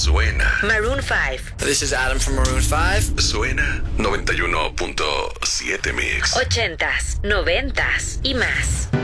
Suena. Maroon 5. This is Adam from Maroon 5. Suena 91.7 Mix. 80s, 90s y más.